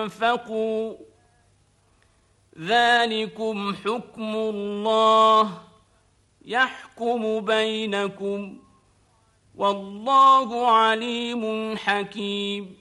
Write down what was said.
أنفقوا ذلكم حكم الله يحكم بينكم والله عليم حكيم